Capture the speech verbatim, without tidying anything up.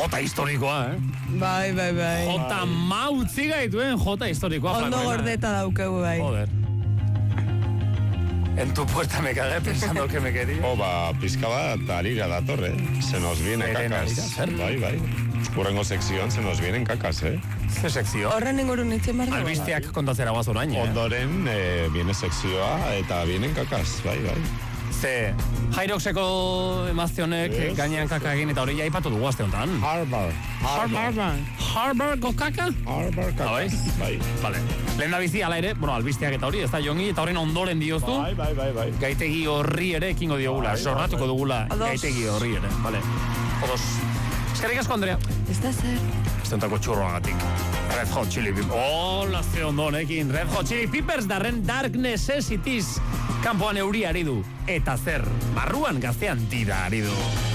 Jota historikoa, eh? Bai, bai, bai. Jota mautzi gaituen Jota historikoa. Ondo gordeta daukegu, bai. Joder. En tu puerta me cagué pensando que me quería. Oba, pizka bat harira datorre. Se nos viene kakas. Bai, bai. Urrengo sekzioan se nos vienen kakas, eh? Ze sekzio? Horren ingurun itzen behar dago. Albisteak kontatzera guaz orain, eh? Ondoren, eh, viene sekzioa eta vienen kakas, bai, bai. Ze, Jairoxeko emazionek yes, gainean kaka egin eta hori ja ipatu dugu azte honetan. Harvard. Harvard. Harvardko kaka? Harvard kaka. Bai? Bai. Vale. Lehen da bizi, ala ere, bueno, albisteak eta hori, ez da jongi, eta horren ondoren dioztu. Bai, bai, bai, bai. Gaitegi horri ere ekingo diogula, bai, sorratuko bai, dugula Odos. Gaitegi horri ere, vale. Odos. Eskerrik asko, Andrea. Ez da zer. Estentako txurroagatik. Red Hot Chili Peppers. Hola, ze ondo honekin. Red Hot Chili Peppers darren Dark Necessities. Kanpoan euri ari du. Eta zer, barruan gaztean tira ari du.